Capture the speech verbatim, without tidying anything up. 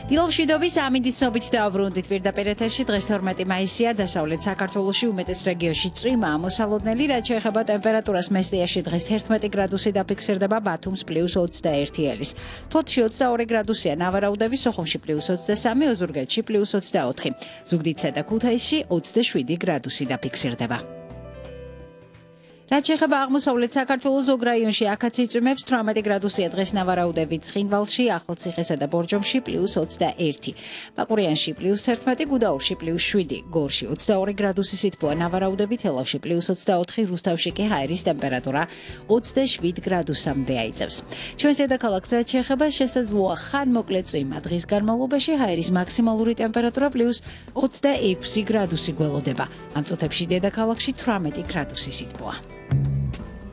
დილობშვიდობის ამინდისობით დავბრუნდით პირდაპირ ეთერში. დღეს თორმეტი მაისია, დასავლეთ საქართველოში უმეტეს რეგიონში წვიმა ამოსალოდნელი, რაც შეეხება ტემპერატურას მესტიაში დღეს თერთმეტი გრადუსი დაფიქსირდება, ბათუმს პლუს ოცდაერთი ელის. ფოთში ოცდაორი გრადუსია, ნავარაუდები სოხუმში პლუს ოცდასამი, ოზურგეთში პლუს ოცდაოთხი, ზუგდიდსა და ქუთაისში ოცდაშვიდი გრადუსი დაფიქსირდება. რაც შეეხება აღმოსავლეთ საქართველოს ზოგ რაიონში აქაც იწვიმებს თვრამეტი გრადუსია დღეს ნავარაუდებით ცხინვალში, ახალციხესა და ბორჯომში პლუს ოცდაერთი, ბაკურიანში პლუს თერთმეტი, გუდაურში პლუს შვიდი, გორში ოცდაორი გრადუსი სითბოა ნავარაუდებით, ელავში პლუს ოცდაოთხი, რუსთავში კი ჰაერის ტემპერატურა ოცდაშვიდ გრადუსამდე აიწევს. ჩვენს დედაქალაქს რაც შეეხება შესაძლოა ხანმოკლე წვიმა დღის განმავლობაში, ჰაერის მაქსიმალური ტემპერატურა პლუს ოცდაექვსი გრადუსი გველოდება. ამ წუთებში დედაქალაქში თვრამეტი გრადუსი სითბოა.